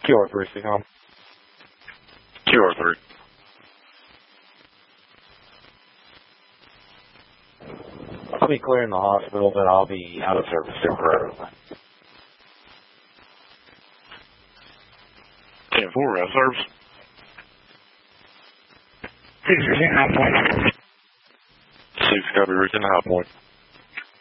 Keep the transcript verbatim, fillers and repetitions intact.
Q R three, speaking on. Q R three. I'll be clearing the hospital, but I'll be out of service temporarily. ten four, out of service. Six percent high point. Six, copy, reaching the high point.